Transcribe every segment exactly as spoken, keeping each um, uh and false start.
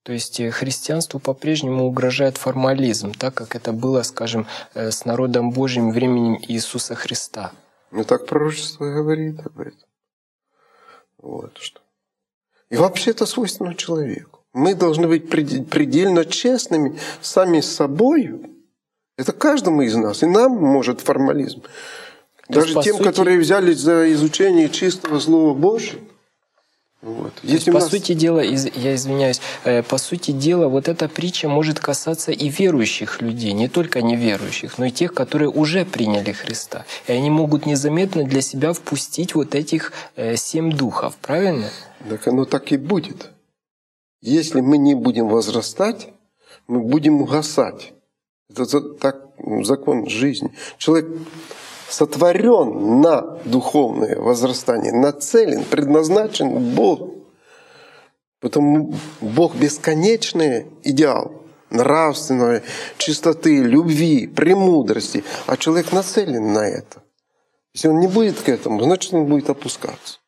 То есть христианству по-прежнему угрожает формализм, так как это было, скажем, с народом Божьим временем Иисуса Христа. Ну так пророчество говорит об этом. Вот что. И вообще это свойственно человеку. Мы должны быть предельно честными сами с собой. Это каждому из нас. И нам может формализм. То Даже есть, тем, сути... которые взялись за изучение чистого Слова Божьего. Вот. Есть, по нас... сути дела, я извиняюсь, по сути дела, вот эта притча может касаться и верующих людей, не только неверующих, но и тех, которые уже приняли Христа. И они могут незаметно для себя впустить вот этих семь духов, правильно? Так оно так и будет. Если мы не будем возрастать, мы будем угасать. Это так, закон жизни. Человек сотворен на духовное возрастание, нацелен, предназначен Богом. Потому Бог бесконечный идеал нравственной чистоты, любви, премудрости, а человек нацелен на это. Если он не будет к этому, значит он будет опускаться.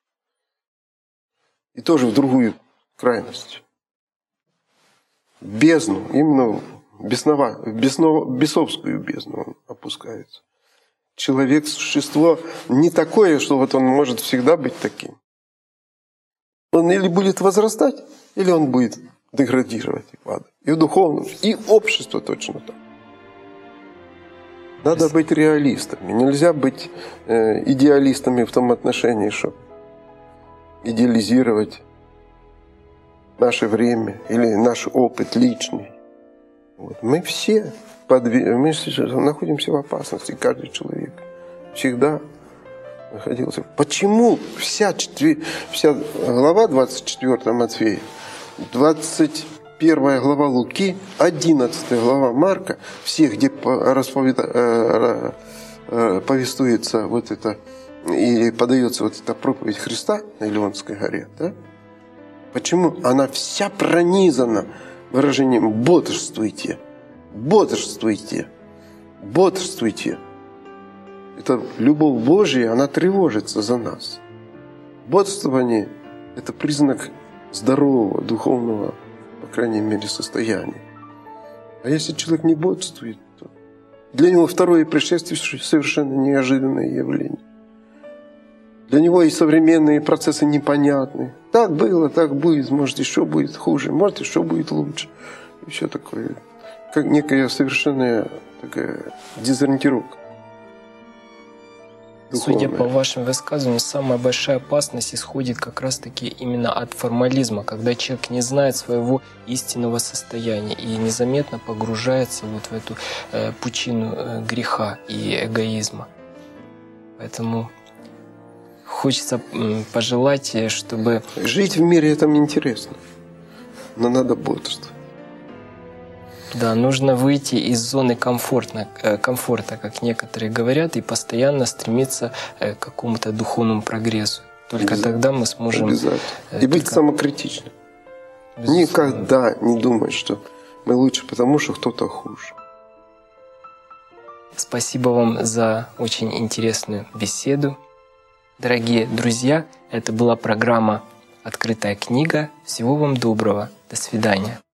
И тоже в другую крайность. В бездну, именно в беснова, в беснова, бесовскую бездну он опускается. Человек – существо не такое, что вот он может всегда быть таким. Он или будет возрастать, или он будет деградировать и падать. И в духовном, и общество точно так. Надо быть реалистами. Нельзя быть э, идеалистами в том отношении, что идеализировать наше время или наш опыт личный. Вот. Мы все подвиг... мы находимся в опасности, каждый человек всегда находился. Почему вся, четвер... вся глава двадцать четвёртая Матфея, двадцать первая глава Луки, одиннадцатая глава Марка, всех, где расповеда... повествуется вот это и подается вот эта проповедь Христа на Илионской горе, да? Почему она вся пронизана выражением «бодрствуйте», «бодрствуйте», «бодрствуйте». Это любовь Божья, она тревожится за нас. Бодрствование – это признак здорового, духовного, по крайней мере, состояния. А если человек не бодрствует, то для него второе пришествие – совершенно неожиданное явление. Для него и современные процессы непонятны. Так было, так будет, может, еще будет хуже, может, еще будет лучше. И все такое. Как некая совершенная такая дезориентировка. Судя по вашим высказываниям, самая большая опасность исходит как раз-таки именно от формализма, когда человек не знает своего истинного состояния и незаметно погружается вот в эту э, пучину э, греха и эгоизма. Поэтому хочется пожелать, чтобы... Жить в мире этом интересно, но надо бодрствовать. Да, нужно выйти из зоны комфорта, комфорта, как некоторые говорят, и постоянно стремиться к какому-то духовному прогрессу. Только тогда мы сможем... Обязательно. И быть только... самокритичным. Безусловно. Никогда не думать, что мы лучше, потому что кто-то хуже. Спасибо вам за очень интересную беседу. Дорогие друзья, это была программа «Открытая книга». Всего вам доброго. До свидания.